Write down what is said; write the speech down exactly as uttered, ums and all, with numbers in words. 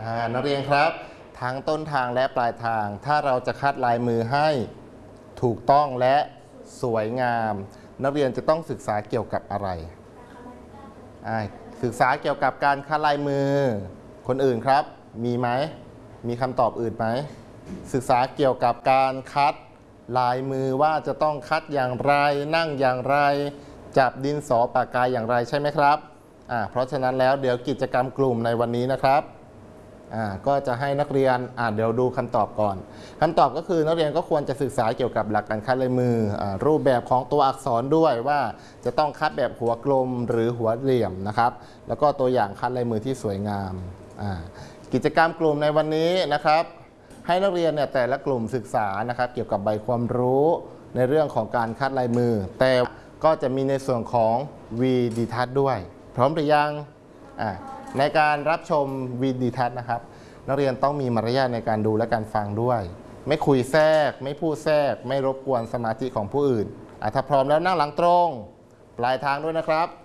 นักเรียนครับทั้งต้นทางและปลายทางถ้าเราจะคัดลายมือให้ถูกต้องและสวยงามนักเรียนจะต้องศึกษาเกี่ยวกับอะไรศึกษาเกี่ยวกับการคัดลายมือคนอื่นครับมีไหมมีคำตอบอื่นไหมศึกษาเกี่ยวกับการคัดลายมือว่าจะต้องคัดอย่างไรนั่งอย่างไรจับดินสอปากกาอย่างไรใช่ไหมครับอ่าเพราะฉะนั้นแล้วเดี๋ยวกิจกรรมกลุ่มในวันนี้นะครับอ่าก็จะให้นักเรียนอ่าเดี๋ยวดูคำตอบก่อนคำตอบก็คือนักเรียนก็ควรจะศึกษาเกี่ยวกับหลักการคัดลายมืออ่ารูปแบบของตัวอักษรด้วยว่าจะต้องคัดแบบหัวกลมหรือหัวเหลี่ยมนะครับแล้วก็ตัวอย่างคัดลายมือที่สวยงามอ่ากิจกรรมกลุ่มในวันนี้นะครับให้นักเรียนเนี่ยแต่ละกลุ่มศึกษานะครับเกี่ยวกับใบความรู้ในเรื่องของการคัดลายมือแต่ก็จะมีในส่วนของวีดิทัศน์ด้วยพร้อมหรือยังอ่าในการรับชมวีดิทัศน์นะครับนักเรียนต้องมีมารยาทในการดูและการฟังด้วยไม่คุยแทรกไม่พูดแทรกไม่รบกวนสมาธิของผู้อื่นอ่าถ้าพร้อมแล้วนั่งหลังตรงปลายทางด้วยนะครับ